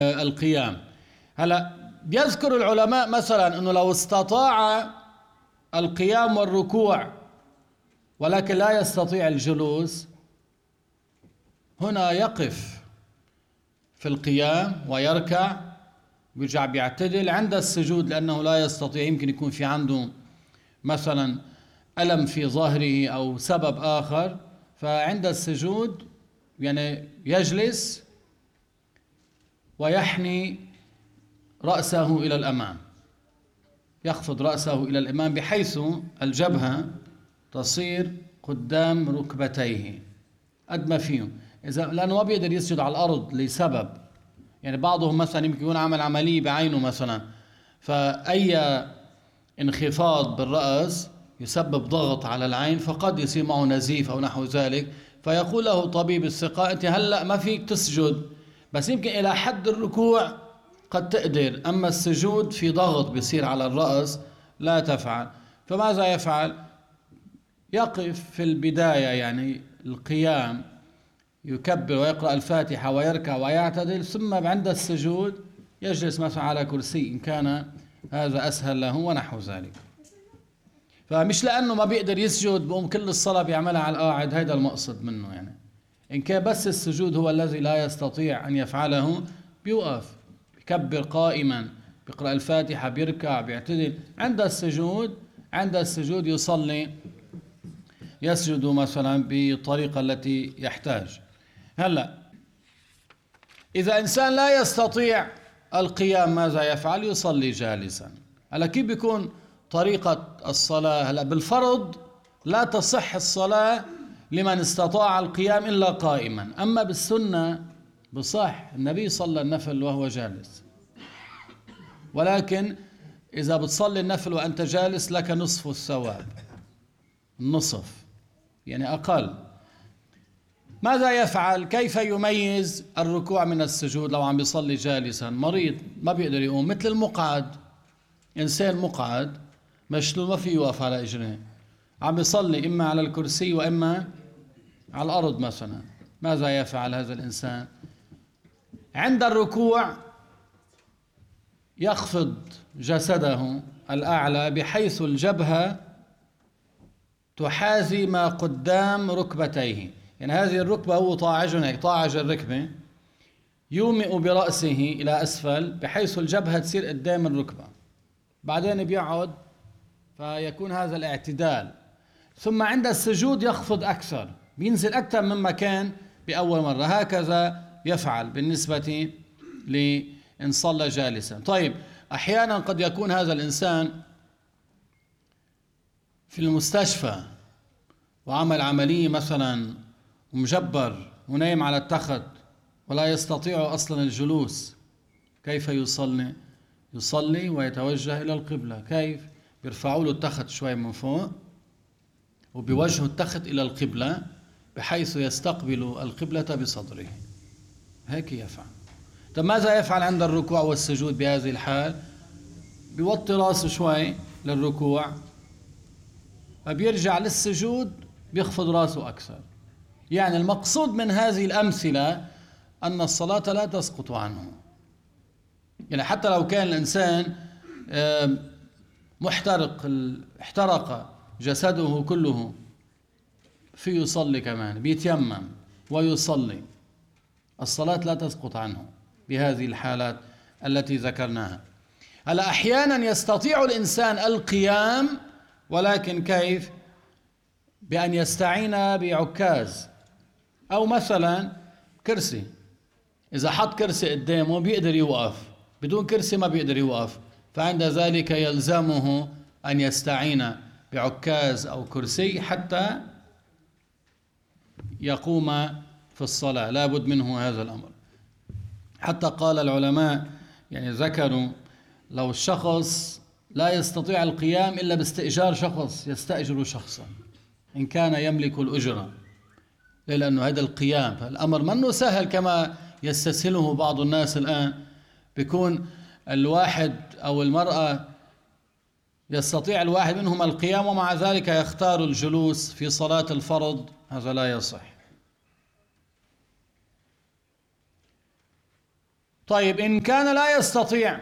القيام. هلا بيذكر العلماء مثلا انه لو استطاع القيام والركوع ولكن لا يستطيع الجلوس، هنا يقف في القيام ويركع، بيرجع بيعتدل عند السجود لأنه لا يستطيع، يمكن يكون في عنده مثلا ألم في ظهره أو سبب آخر، فعند السجود يعني يجلس ويحني رأسه إلى الأمام، يخفض رأسه إلى الأمام بحيث الجبهة تصير قدام ركبتيه قد ما فيه، لأنه ما بيقدر يسجد على الأرض لسبب، يعني بعضهم مثلا يمكن يكون عمل عملية بعينه مثلا، فأي انخفاض بالرأس يسبب ضغط على العين فقد يصير معه نزيف أو نحو ذلك، فيقول له طبيب الثقة أنت هلأ ما فيك تسجد، بس يمكن إلى حد الركوع قد تقدر، أما السجود في ضغط بيصير على الرأس لا تفعل. فماذا يفعل؟ يقف في البداية يعني القيام، يكبر ويقرأ الفاتحة ويركع ويعتدل، ثم عند السجود يجلس مثلا على كرسي إن كان هذا أسهل له ونحو ذلك. فمش لأنه ما بيقدر يسجد بقوم كل الصلاة بيعملها على القاعد، هذا المقصد منه. يعني إن كان بس السجود هو الذي لا يستطيع أن يفعله بيوقف، بيكبر قائما، بيقرأ الفاتحة، بيركع، بيعتدل. عند السجود يصلي، يسجد مثلا بالطريقة التي يحتاج. هلا إذا إنسان لا يستطيع القيام ماذا يفعل؟ يصلي جالسا. هلا كيف بيكون طريقة الصلاة؟ هلا بالفرض لا تصح الصلاة لمن استطاع القيام إلا قائما، أما بالسنة بصح، النبي صلى النفل وهو جالس، ولكن إذا بتصلي النفل وأنت جالس لك نصف الثواب، النصف يعني أقل. ماذا يفعل؟ كيف يميز الركوع من السجود لو عم بيصلي جالسا؟ مريض ما بيقدر يقوم، مثل المقعد، إنسان مقعد مشلول ما فيه يوقف على إجريه، عم بيصلي إما على الكرسي وإما على الأرض مثلا، ماذا يفعل هذا الإنسان؟ عند الركوع يخفض جسده الأعلى بحيث الجبهة تحاذي ما قدام ركبتيه، يعني هذه الركبة هو طاعجها هيك، طاعج الركبة، يومئ برأسه إلى أسفل بحيث الجبهة تصير قدام الركبة، بعدين بيقعد فيكون هذا الاعتدال. ثم عند السجود يخفض أكثر، بينزل أكثر مما كان بأول مرة، هكذا يفعل بالنسبة لإن صلى جالسا. طيب أحيانا قد يكون هذا الإنسان في المستشفى وعمل عملية مثلا ومجبر ونايم على التخت ولا يستطيع أصلا الجلوس، كيف يصلي؟ يصلي ويتوجه إلى القبلة. كيف؟ بيرفعوا له التخت شوي من فوق وبيوجهوا التخت إلى القبلة بحيث يستقبل القبلة بصدره، هيك يفعل. طب ماذا يفعل عند الركوع والسجود بهذه الحال؟ بيوطي راسه شوي للركوع، فبيرجع للسجود بيخفض راسه أكثر. يعني المقصود من هذه الأمثلة أن الصلاة لا تسقط عنه، يعني حتى لو كان الإنسان احترق جسده كله، في يصلي كمان، بيتيمم ويصلي، الصلاة لا تسقط عنه بهذه الحالات التي ذكرناها. هلا أحيانا يستطيع الإنسان القيام، ولكن كيف؟ بأن يستعين بعكاز أو مثلا كرسي، إذا حط كرسي قدامه بيقدر يوقف، بدون كرسي ما بيقدر يوقف، فعند ذلك يلزمه أن يستعين بعكاز أو كرسي حتى يقوم في الصلاة، لا بد منه هذا الأمر. حتى قال العلماء يعني ذكروا لو الشخص لا يستطيع القيام إلا باستئجار شخص، يستأجر شخصا إن كان يملك الأجرة، لأنه هذا القيام فالأمر منه سهل كما يستسهله بعض الناس الآن، بيكون الواحد أو المرأة يستطيع الواحد منهم القيام ومع ذلك يختار الجلوس في صلاة الفرض، هذا لا يصح. طيب إن كان لا يستطيع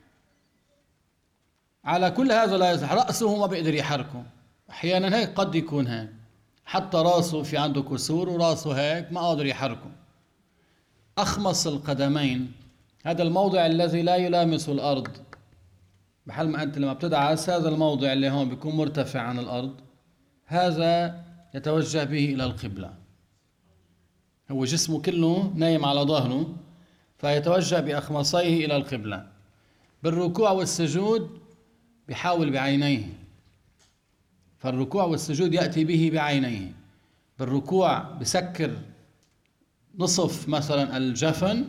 على كل هذا، لا يستطيع، رأسه ما بيقدر يحركه، أحيانا هيك قد يكون هيك، حتى رأسه في عنده كسور ورأسه هيك ما قادر يحركه. أخمص القدمين، هذا الموضع الذي لا يلامس الأرض، بحال ما أنت لما بتدعس هذا الموضع اللي هون بيكون مرتفع عن الأرض، هذا يتوجه به إلى القبلة. هو جسمه كله نايم على ظهره، فيتوجه بأخمصيه إلى القبلة. بالركوع والسجود بيحاول بعينيه، فالركوع والسجود يأتي به بعينيه. بالركوع بسكر نصف مثلا الجفن،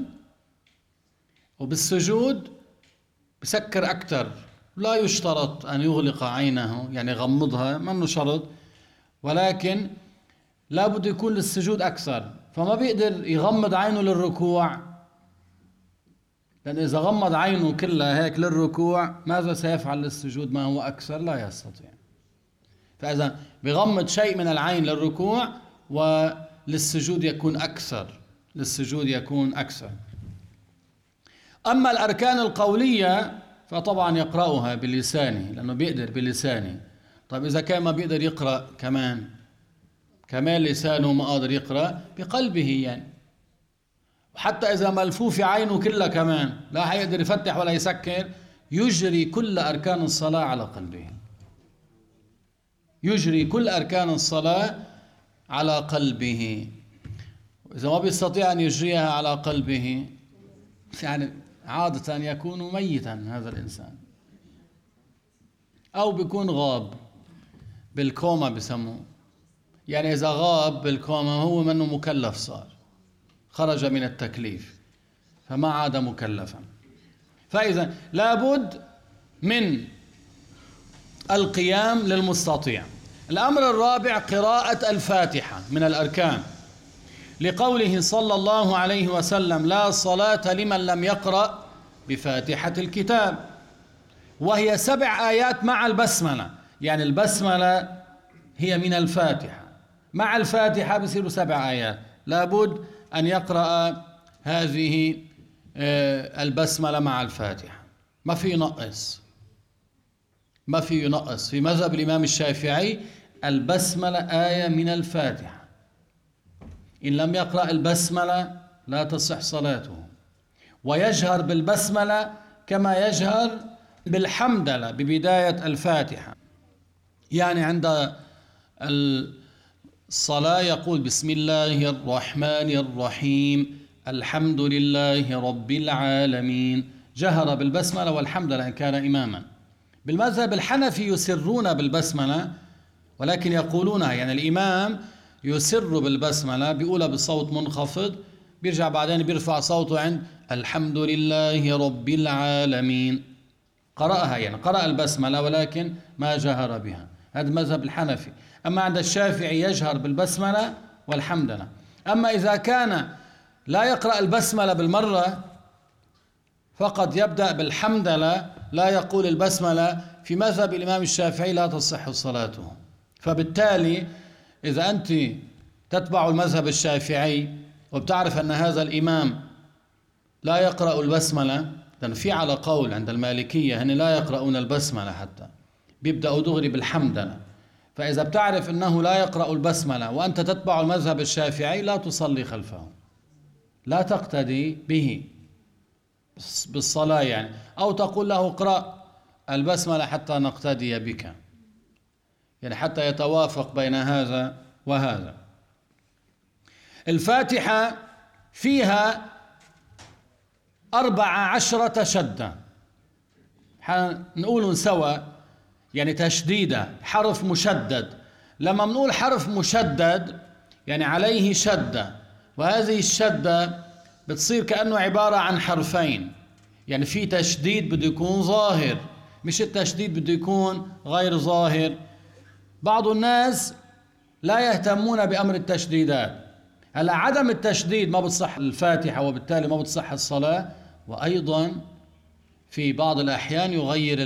وبالسجود بسكر أكثر. لا يشترط أن يغلق عينه، يعني يغمضها، منه شرط، ولكن لا بد يكون للسجود أكثر، فما بيقدر يغمض عينه للركوع، لأن إذا غمض عينه كلها هيك للركوع ماذا سيفعل للسجود؟ ما هو أكثر، لا يستطيع. فإذا بغمض شيء من العين للركوع، وللسجود يكون أكثر، للسجود يكون أكثر. أما الأركان القولية فطبعا يقرأها بلسانه، لأنه بيقدر بلسانه. طيب إذا كان ما بيقدر يقرأ كمان لسانه ما قادر يقرأ، بقلبه يعني. وحتى إذا ملفوف عينه كلها كمان لا حيقدر يفتح ولا يسكر، يجري كل أركان الصلاة على قلبه، يجري كل أركان الصلاة على قلبه. وإذا ما بيستطيع أن يجريها على قلبه، يعني عادة يكون ميتا هذا الإنسان، أو بيكون غاب بالكوما بسموه. يعني إذا غاب بالكوما هو منه مكلف، صار خرج من التكليف فما عاد مكلفا. فإذا لابد من القيام للمستطيع. الأمر الرابع قراءة الفاتحة من الأركان، لقوله صلى الله عليه وسلم: لا صلاة لمن لم يقرأ بفاتحة الكتاب. وهي 7 آيات مع البسملة، يعني البسملة هي من الفاتحة، مع الفاتحة بصيروا 7 آيات. لابد أن يقرأ هذه البسملة مع الفاتحة، ما في ينقص، ما في ينقص. في مذهب الإمام الشافعي البسملة آية من الفاتحة، إن لم يقرأ البسملة لا تصح صلاته. ويجهر بالبسملة كما يجهر بالحمدلة ببداية الفاتحة، يعني عند الصلاة يقول: بسم الله الرحمن الرحيم الحمد لله رب العالمين، جهر بالبسملة والحمدلة إن كان إماما. بالمذهب الحنفي يسرون بالبسملة، ولكن يقولونها، يعني الإمام يسر بالبسملة، بيقولها بصوت منخفض، بيرجع بعدين بيرفع صوته عند الحمد لله رب العالمين. قرأها، يعني قرأ البسملة ولكن ما جهر بها. هذا مذهب الحنفي. أما عند الشافعي يجهر بالبسملة والحمدلة. أما إذا كان لا يقرأ البسملة بالمرة، فقد يبدأ بالحمدلة، لا يقول البسملة، في مذهب الإمام الشافعي لا تصح صلاته. فبالتالي إذا أنت تتبع المذهب الشافعي وبتعرف أن هذا الإمام لا يقرأ البسملة، لأن في على قول عند المالكية هن لا يقرؤون البسملة، حتى بيبدأوا دغري بالحمدلة. فإذا بتعرف أنه لا يقرأ البسملة وأنت تتبع المذهب الشافعي، لا تصلي خلفه، لا تقتدي به بالصلاة يعني، أو تقول له: اقرأ البسملة حتى نقتدي بك، يعني حتى يتوافق بين هذا وهذا. الفاتحة فيها 14 شدة، نقول سوا، يعني تشديدة، حرف مشدد. لما نقول حرف مشدد يعني عليه شدة، وهذه الشدة بتصير كأنه عبارة عن حرفين، يعني في تشديد بده يكون ظاهر، مش التشديد بده يكون غير ظاهر. بعض الناس لا يهتمون بأمر التشديدات. هلا عدم التشديد ما بتصح الفاتحة، وبالتالي ما بتصح الصلاة، وأيضا في بعض الأحيان يغير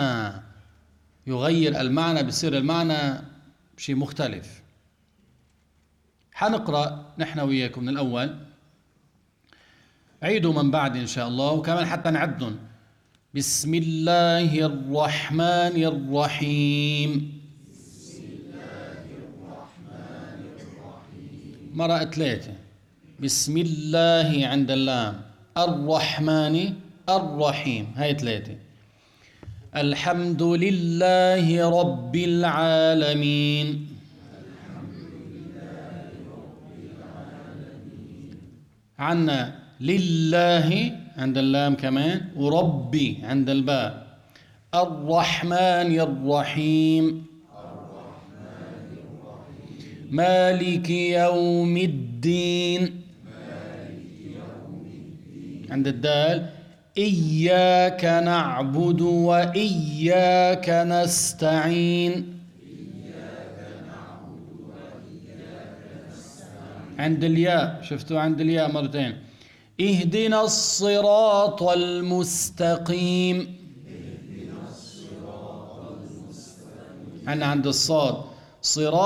المعنى، بصير المعنى شيء مختلف. حنقرأ نحن وياكم من الأول. عيدوا من بعد إن شاء الله، وكمان حتى نعدهم. بسم الله الرحمن الرحيم. مرة 3. بسم الله عند اللام، الرحمن الرحيم، هاي 3. الحمد لله رب العالمين. عنا لله عند اللام كمان، وربي عند الباء. الرحمن الرحيم. مالك يوم الدين عند الدال. إياك نعبد وإياك نستعين عند الياء. شفتوا عند الياء مرتين. اهدنا الصراط المستقيم. عند الصاد صراط